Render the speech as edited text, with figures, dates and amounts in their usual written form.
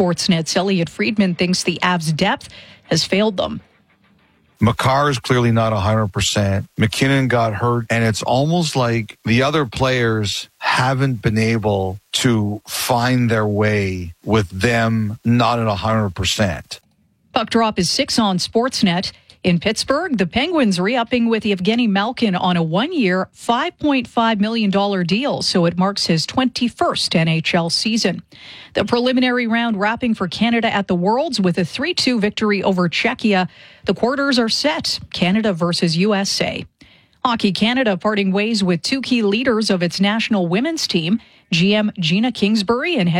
Sportsnet's Elliot Friedman thinks the Avs' depth has failed them. Makar is clearly not 100%. McKinnon got hurt, and it's almost like the other players haven't been able to find their way with them not at 100%. Puck Drop is 6 on Sportsnet. In Pittsburgh, the Penguins re-upping with Evgeny Malkin on a one-year, $5.5 million deal, so it marks his 21st NHL season. The preliminary round wrapping for Canada at the Worlds with a 3-2 victory over Czechia. The quarters are set, Canada versus USA. Hockey Canada parting ways with two key leaders of its national women's team, GM Gina Kingsbury and head